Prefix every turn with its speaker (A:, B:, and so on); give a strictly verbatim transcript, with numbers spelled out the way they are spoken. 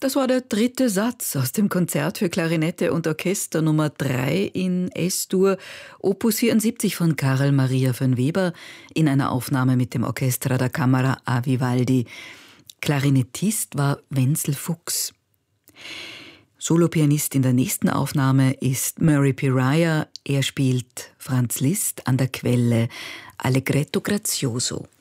A: Das war der dritte Satz aus dem Konzert für Klarinette und Orchester Nummer drei in S-Dur, Opus vierundsiebzig von Karl Maria von Weber in einer Aufnahme mit dem Orchestra da Camera a Vivaldi. Klarinettist war Wenzel Fuchs. Solopianist in der nächsten Aufnahme ist Murray Piraia. Er spielt Franz Liszt an der Quelle Allegretto grazioso.